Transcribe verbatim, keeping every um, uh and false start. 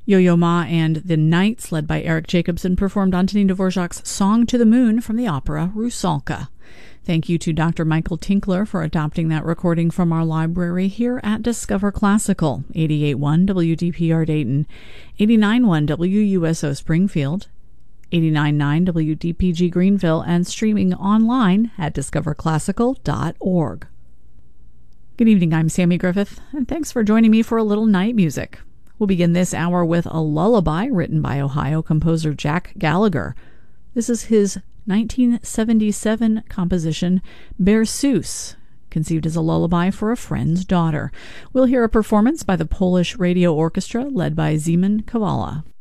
Yo-Yo Ma and the Knights, led by Eric Jacobson, performed Antonin Dvorak's Song to the Moon from the opera Rusalka. Thank you to Doctor Michael Tinkler for adopting that recording from our library here at Discover Classical, eighty-eight point one W D P R Dayton, eighty-nine point one W U S O Springfield, eighty-nine point nine W D P G Greenville, and streaming online at discover classical dot org. Good evening, I'm Sammy Griffith, and thanks for joining me for a little night music. We'll begin this hour with a lullaby written by Ohio composer Jack Gallagher. This is his nineteen seventy-seven composition, Berceuse, conceived as a lullaby for a friend's daughter. We'll hear a performance by the Polish Radio Orchestra, led by Zeman Kowala.